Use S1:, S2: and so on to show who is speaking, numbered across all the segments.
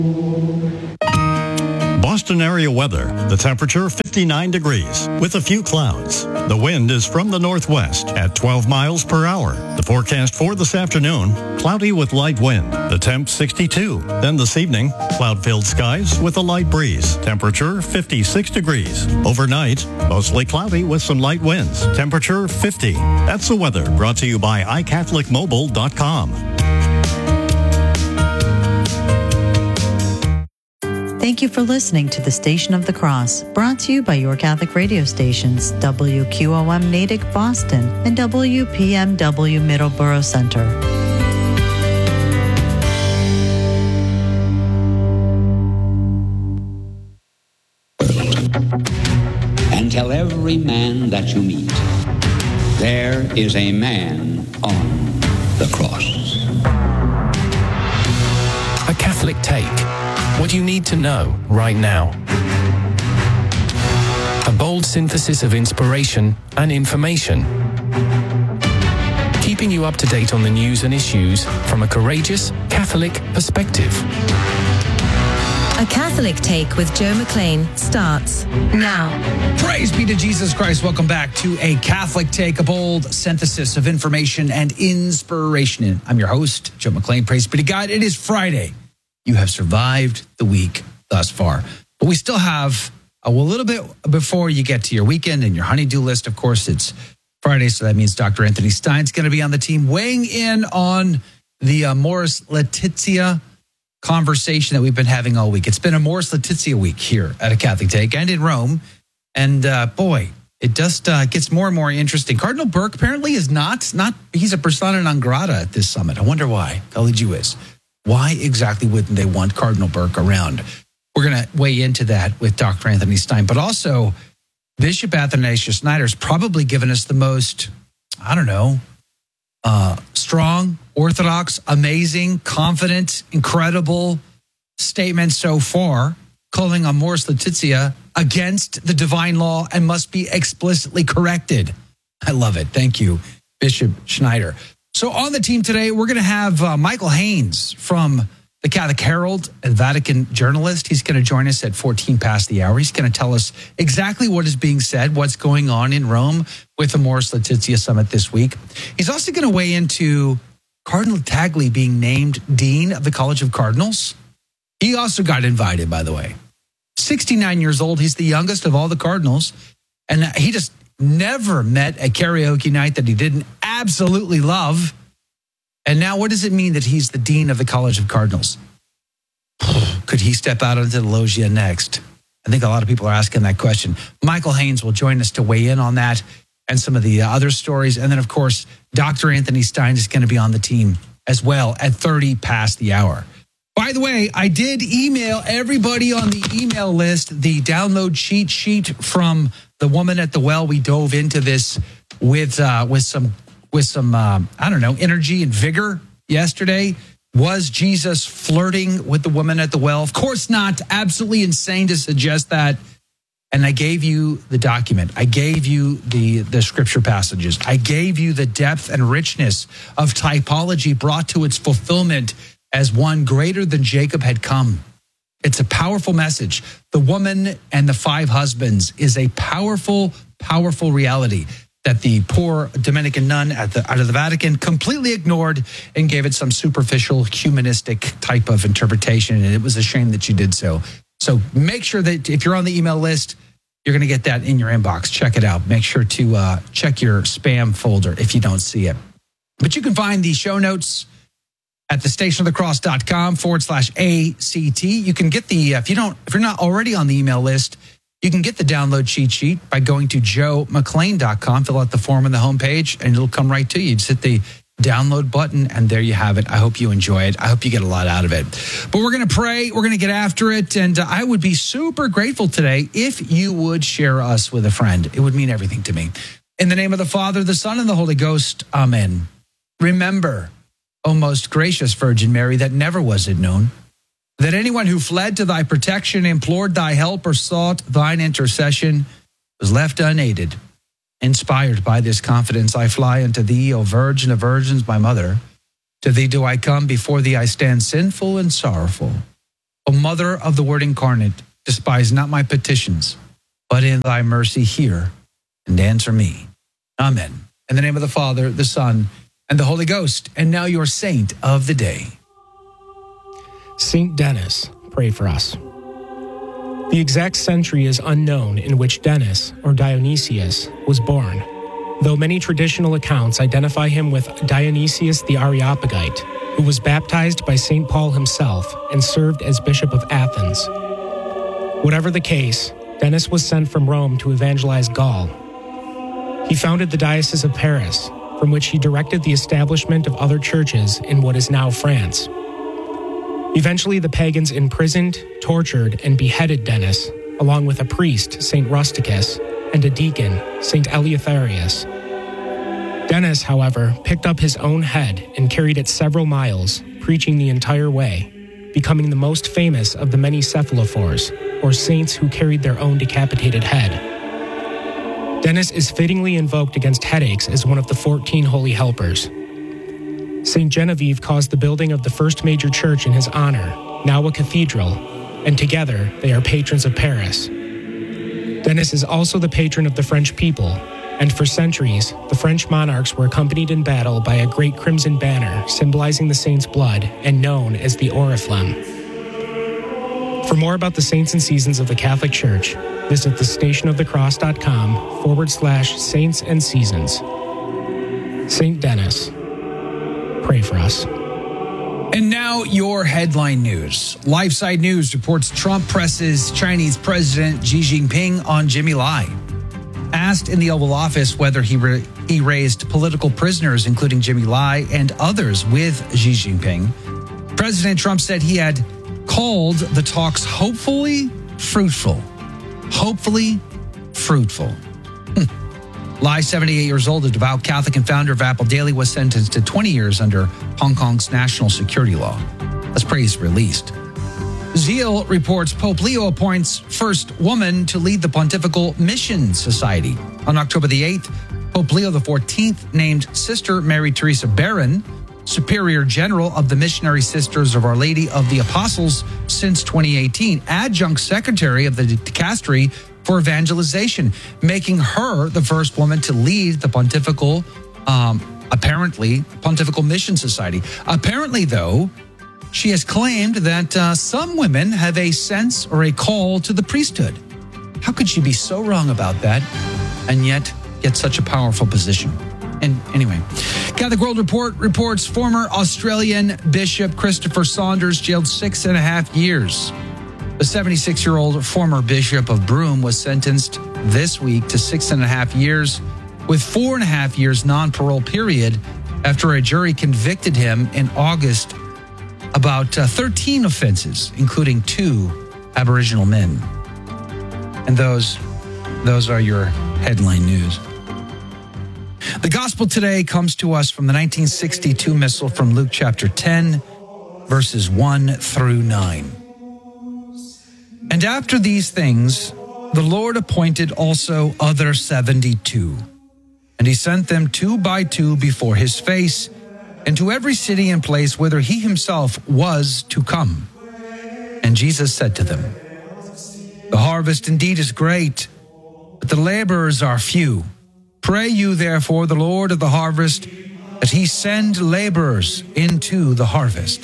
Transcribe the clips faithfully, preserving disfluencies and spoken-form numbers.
S1: Boston area weather. The temperature fifty-nine degrees with a few clouds. The wind is from the northwest at twelve miles per hour. The forecast for this afternoon, cloudy with light wind. The temp sixty-two. Then this evening, cloud-filled skies with a light breeze. Temperature fifty-six degrees. Overnight, mostly cloudy with some light winds. Temperature fifty. That's the weather brought to you by i catholic mobile dot com.
S2: Thank you for listening to the Station of the Cross, brought to you by your Catholic radio stations, W Q O M Natick Boston and W P M W Middleborough Center.
S3: And tell every man that you meet, there is a man on the cross.
S4: A Catholic Take. What you need to know right now. A bold synthesis of inspiration and information. Keeping you up to date on the news and issues from a courageous Catholic perspective.
S5: A Catholic Take with Joe McLean starts now.
S6: Praise be to Jesus Christ. Welcome back to A Catholic Take, a bold synthesis of information and inspiration. I'm your host, Joe McLean. Praise be to God. It is Friday. You have survived the week thus far. But we still have a little bit before you get to your weekend and your honey-do list. Of course, it's Friday, so that means Doctor Anthony Stein's going to be on the team weighing in on the uh, Amoris Laetitia conversation that we've been having all week. It's been Amoris Laetitia week here at A Catholic Take and in Rome. And uh, boy, it just uh, gets more and more interesting. Cardinal Burke apparently is not, not, he's a persona non grata at this summit. I wonder why. L E G is. Why exactly wouldn't they want Cardinal Burke around? We're going to weigh into that with Doctor Anthony Stein. But also, Bishop Athanasius Schneider has probably given us the most, I don't know, uh, strong, orthodox, amazing, confident, incredible statement so far, calling Amoris Laetitia against the divine law and must be explicitly corrected. I love it. Thank you, Bishop Schneider. So on the team today, we're going to have uh, Michael Haynes from the Catholic Herald, a Vatican journalist. He's going to join us at fourteen past the hour. He's going to tell us exactly what is being said, what's going on in Rome with the Amoris Laetitia Summit this week. He's also going to weigh into Cardinal Tagle being named Dean of the College of Cardinals. He also got invited, by the way. sixty-nine years old. He's the youngest of all the cardinals. And he just never met a karaoke night that he didn't absolutely love. And now what does it mean that he's the dean of the College of Cardinals? Could he step out into the loggia next? I think a lot of people are asking that question. Michael Haynes will join us to weigh in on that and some of the other stories. And then, of course, Doctor Anthony Stein is going to be on the team as well at thirty past the hour. By the way, I did email everybody on the email list the download cheat sheet from the woman at the well. We dove into this with uh, with some with some uh, I don't know energy and vigor yesterday. Was Jesus flirting with the woman at the well? Of course not. Absolutely insane to suggest that. And I gave you the document. I gave you the the scripture passages. I gave you the depth and richness of typology brought to its fulfillment as one greater than Jacob had come. It's a powerful message. The woman and the five husbands is a powerful, powerful reality that the poor Dominican nun at the, out of the Vatican completely ignored and gave it some superficial humanistic type of interpretation. And it was a shame that she did so. So make sure that if you're on the email list, you're going to get that in your inbox. Check it out. Make sure to uh, check your spam folder if you don't see it. But you can find the show notes at the station of the cross dot com forward slash A C T. You can get the, if you don't, if you're not already on the email list, you can get the download cheat sheet by going to joe mclean dot com, fill out the form on the homepage, and it'll come right to you. Just hit the download button, and there you have it. I hope you enjoy it. I hope you get a lot out of it. But we're going to pray. We're going to get after it. And uh, I would be super grateful today if you would share us with a friend. It would mean everything to me. In the name of the Father, the Son, and the Holy Ghost. Amen. Remember, O most gracious Virgin Mary, that never was it known that anyone who fled to thy protection, implored thy help, or sought thine intercession was left unaided. Inspired by this confidence, I fly unto thee, O Virgin of Virgins, my mother. To thee do I come, before thee I stand sinful and sorrowful. O Mother of the Word incarnate, despise not my petitions, but in thy mercy hear and answer me. Amen. In the name of the Father, the Son, and the Holy Ghost. And now your saint of the day.
S7: Saint Denis, pray for us. The exact century is unknown in which Denis, or Dionysius, was born, though many traditional accounts identify him with Dionysius the Areopagite, who was baptized by Saint Paul himself and served as Bishop of Athens. Whatever the case, Denis was sent from Rome to evangelize Gaul. He founded the Diocese of Paris, from which he directed the establishment of other churches in what is now France. Eventually, the pagans imprisoned, tortured, and beheaded Denis, along with a priest, Saint Rusticus, and a deacon, Saint Eleutherius. Denis, however, picked up his own head and carried it several miles, preaching the entire way, becoming the most famous of the many cephalophores, or saints who carried their own decapitated head. Denis is fittingly invoked against headaches as one of the fourteen holy helpers. Saint Genevieve caused the building of the first major church in his honor, now a cathedral, and together they are patrons of Paris. Denis is also the patron of the French people, and for centuries, the French monarchs were accompanied in battle by a great crimson banner symbolizing the saint's blood and known as the Oriflamme. For more about the saints and seasons of the Catholic Church, visit thestationofthecross.com forward slash saints and seasons. Saint Denis, pray for us.
S6: And now your headline news. LifeSide News reports Trump presses Chinese President Xi Jinping on Jimmy Lai. Asked in the Oval Office whether he re- he raised political prisoners, including Jimmy Lai and others, with Xi Jinping, President Trump said he had called the talks hopefully fruitful. Hopefully fruitful. Lai, seventy-eight years old, a devout Catholic and founder of Apple Daily, was sentenced to twenty years under Hong Kong's national security law. Let's pray he's released. Zeal reports Pope Leo appoints first woman to lead the Pontifical Mission Society. On October the eighth, Pope Leo the fourteenth named Sister Mary Teresa Barron Superior General of the Missionary Sisters of Our Lady of the Apostles since twenty eighteen, Adjunct Secretary of the Dicastery for Evangelization, making her the first woman to lead the Pontifical, um, apparently, Pontifical Mission Society. Apparently, though, she has claimed that uh, some women have a sense or a call to the priesthood. How could she be so wrong about that and yet get such a powerful position? And anyway, Catholic World Report reports former Australian Bishop Christopher Saunders jailed six and a half years. The seventy-six-year-old former Bishop of Broome was sentenced this week to six and a half years with four and a half years non-parole period after a jury convicted him in August about uh, thirteen offenses, including two Aboriginal men. And those, those are your headline news. The gospel today comes to us from the nineteen sixty-two Missal from Luke chapter ten, verses one through nine. And after these things, the Lord appointed also other seventy-two, and he sent them two by two before his face, into every city and place whither he himself was to come. And Jesus said to them, the harvest indeed is great, but the laborers are few. Pray you therefore the Lord of the harvest, that he send laborers into the harvest.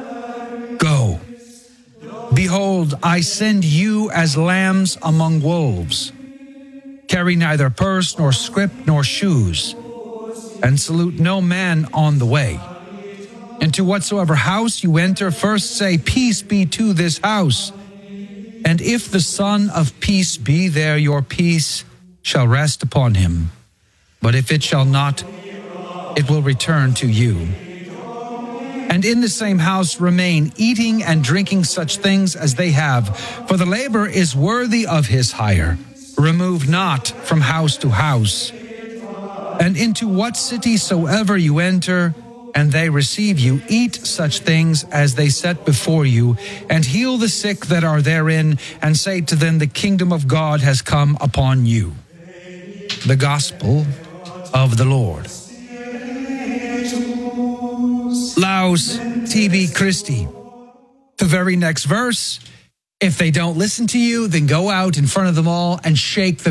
S6: Go. Behold, I send you as lambs among wolves. Carry neither purse, nor scrip, nor shoes, and salute no man on the way. Into whatsoever house you enter, first say, peace be to this house. And if the Son of peace be there, your peace shall rest upon him. But if it shall not, it will return to you. And in the same house remain, eating and drinking such things as they have, for the labor is worthy of his hire. Remove not from house to house. And into what city soever you enter, and they receive you, eat such things as they set before you, and heal the sick that are therein, and say to them, the kingdom of God has come upon you. The gospel of the Lord. Laus tibi Christi. the very next verse. If they don't listen to you, then go out in front of them all and shake the